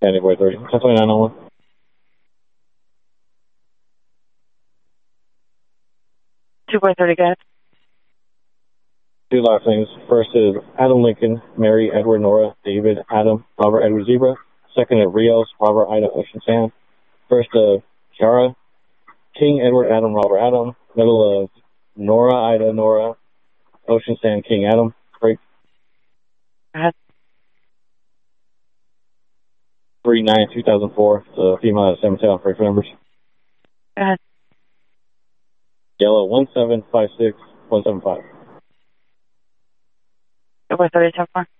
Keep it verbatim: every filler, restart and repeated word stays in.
Candy Boy thirty. ten twenty-nine oh one. two Boy thirty, guys. Two last names. First is Adam Lincoln, Mary, Edward, Nora, David, Adam, Robert, Edward, Zebra. Second is Rios, Robert, Ida, Ocean, Sam. First of Kiara, King, Edward, Adam, Robert, Adam. Middle of Nora, Ida, Nora, Ocean, Sam, King, Adam. Break. Go ahead. three nine two thousand four. So female at seven tail. Break for numbers. Go ahead. Yellow one seven five six one seven five. two Boy thirty, ten four.